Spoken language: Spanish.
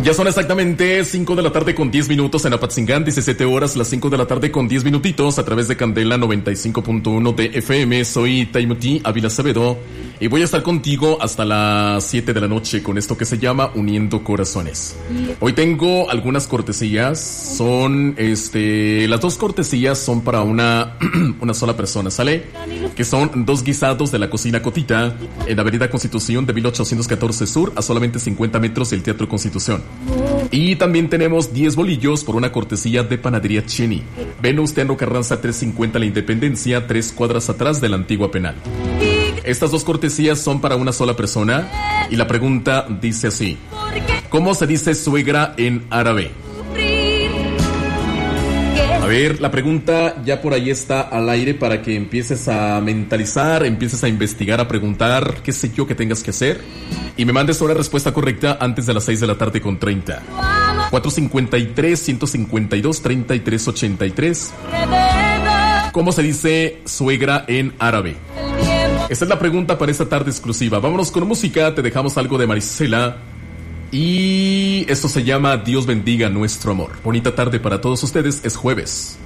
Ya son exactamente 5 de la tarde con 10 minutos en Apatzingán, 17 horas, las 5 de la tarde con 10 minutitos a través de Candela 95.1 de FM. Soy Taimuti Ávila Acevedo y voy a estar contigo hasta las 7 de la noche con esto que se llama Uniendo Corazones. Hoy tengo algunas cortesías, son las dos cortesías son para una sola persona, ¿sale? Que son 2 guisados de la cocina Cotita en la avenida Constitución de 1814 Sur a solamente 50 metros del Teatro Constitución. Y también tenemos 10 bolillos por una cortesía de Panadería Cheni. Venustiano Carranza 350 La Independencia, 3 cuadras atrás de la antigua penal. Estas 2 cortesías son para una sola persona y la pregunta dice así: ¿cómo se dice suegra en árabe? A ver, la pregunta ya por ahí está al aire para que empieces a mentalizar, empieces a investigar, a preguntar, qué sé yo que tengas que hacer. Y me mandes una respuesta correcta antes de las 6 de la tarde con 30. 453-152-3383. ¿Cómo se dice suegra en árabe? Esa es la pregunta para esta tarde exclusiva. Vámonos con música, te dejamos algo de Marisela. Y esto se llama Dios bendiga nuestro amor. Bonita tarde para todos ustedes, es jueves.